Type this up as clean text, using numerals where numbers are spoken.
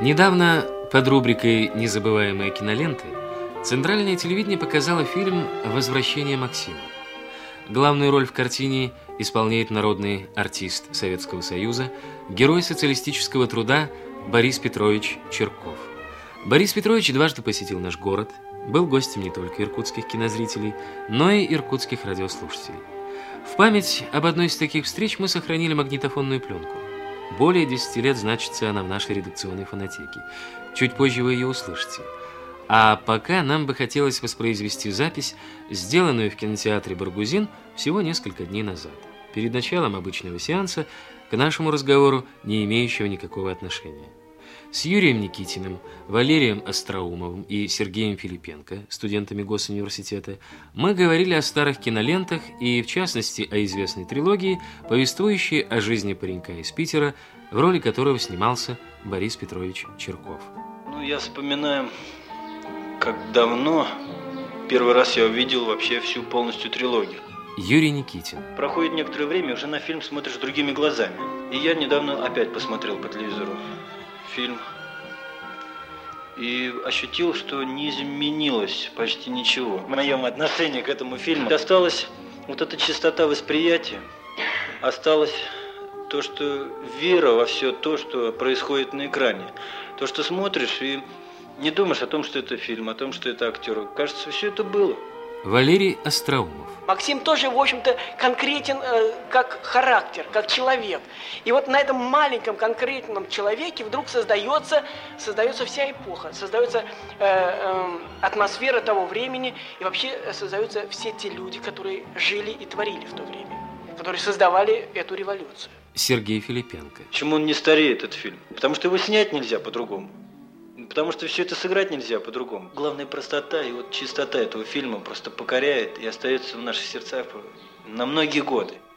Недавно под рубрикой «Незабываемые киноленты» Центральное телевидение показало фильм «Возвращение Максима». Главную роль в картине исполняет народный артист Советского Союза, герой социалистического труда Борис Петрович Черков. Борис Петрович дважды посетил наш город, был гостем не только иркутских кинозрителей, но и иркутских радиослушателей. В память об одной из таких встреч мы сохранили магнитофонную пленку. Более 10 лет значится она в нашей редакционной фонотеке. Чуть позже вы ее услышите. А пока нам бы хотелось воспроизвести запись, сделанную в кинотеатре «Баргузин» всего несколько дней назад, перед началом обычного сеанса, к нашему разговору, не имеющего никакого отношения. С Юрием Никитиным, Валерием Остроумовым и Сергеем Филипенко, студентами Госуниверситета, мы говорили о старых кинолентах и, в частности, о известной трилогии, повествующей о жизни паренька из Питера, в роли которого снимался Борис Петрович Черков. Я вспоминаю, как давно первый раз я увидел вообще всю полностью трилогию. Юрий Никитин. Проходит некоторое время, уже на фильм смотришь другими глазами. И я недавно опять посмотрел по телевизору фильм и ощутил, что не изменилось почти ничего в моем отношении к этому фильму. Осталась вот эта чистота восприятия, осталось то, что вера во все то, что происходит на экране. То, что смотришь и не думаешь о том, что это фильм, о том, что это актер. Кажется, все это было. Валерий Остроумов. Максим тоже, в общем-то, конкретен как характер, как человек. И вот на этом маленьком конкретном человеке вдруг создается вся эпоха, создается атмосфера того времени, и вообще создаются все те люди, которые жили и творили в то время, которые создавали эту революцию. Сергей Филипенко. Почему он не стареет, этот фильм? Потому что его снять нельзя по-другому. Потому что все это сыграть нельзя по-другому. Главная простота и вот чистота этого фильма просто покоряет и остается в наших сердцах на многие годы.